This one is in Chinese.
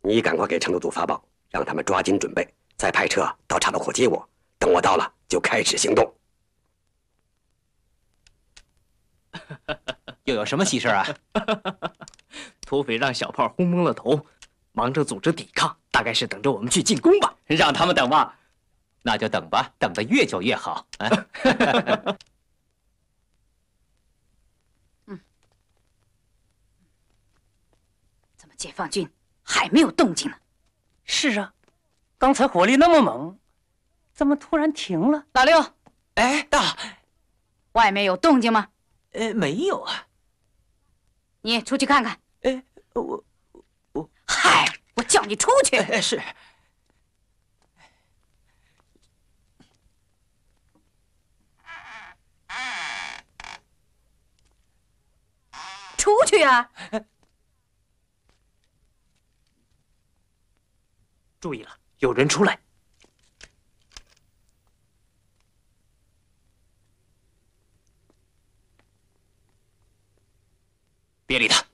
你赶快给城督组发报，让他们抓紧准备，再派车到岔路口接我。等我到了，就开始行动。 又有什么喜事啊？ 土匪让小炮轰蒙了头，忙着组织抵抗，大概是等着我们去进攻吧。 让他们等吧，那就等吧，等得越久越好。 怎么解放军还没有动静呢？ 是啊，刚才火力那么猛，怎么突然停了？ 老六， 哎，大， 外面有动静吗？ 没有啊。 你出去看看。 我， 嗨，我叫你出去。 是。 出去啊！ 注意了，有人出来。 别理他。